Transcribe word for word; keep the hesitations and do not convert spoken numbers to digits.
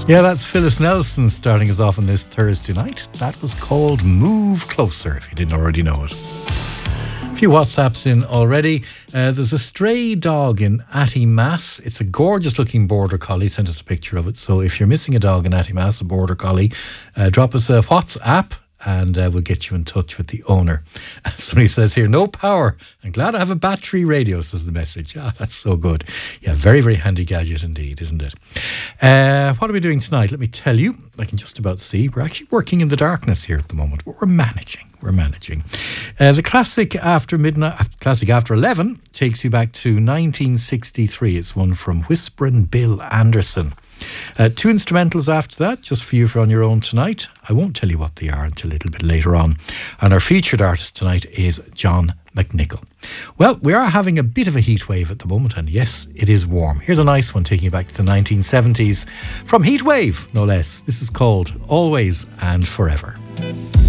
Yeah, that's Phyllis Nelson starting us off on this Thursday night. That was called Move Closer, if you didn't already know it. A few WhatsApps in already. Uh, there's a stray dog in Attymass. It's a gorgeous looking border collie. Sent us a picture of it. So if you're missing a dog in Attymass, a border collie, uh, drop us a WhatsApp and uh, we'll get you in touch with the owner. Somebody says here, no power. I'm glad I have a battery radio, says the message. Ah, that's so good. Yeah, very, very handy gadget indeed, isn't it? Uh, what are we doing tonight? Let me tell you. I can just about see. We're actually working in the darkness here at the moment, but we're managing. We're managing. Uh, the classic after midnight, classic after eleven takes you back to nineteen sixty-three. It's one from Whispering Bill Anderson. Uh, two instrumentals after that, just for you for on your own tonight. I won't tell you what they are until a little bit later on. And our featured artist tonight is John McNichol. Well, we are having a bit of a heat wave at the moment, and yes, it is warm. Here's a nice one taking you back to the nineteen seventies from Heatwave, no less. This is called Always and Forever.